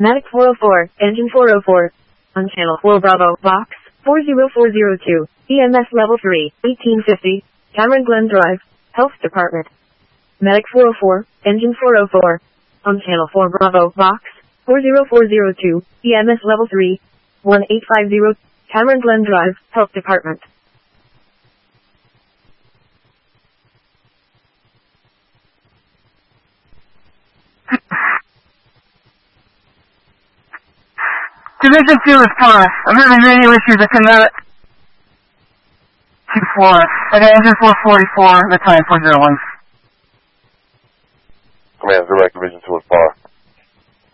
Medic 404, Engine 404. On Channel 4 Bravo, Box 40402, EMS Level 3, 1850, Cameron Glen Drive, Health Department. Medic 404, Engine 404. On Channel 4 Bravo, Box 40402, EMS Level 3, 1850, Cameron Glen Drive, Health Department. Division 2 is Taurus. I'm having radio issues. I cannot... 2-4. Okay, engine 444, the time 401. Command, direct Division 2 is Bar.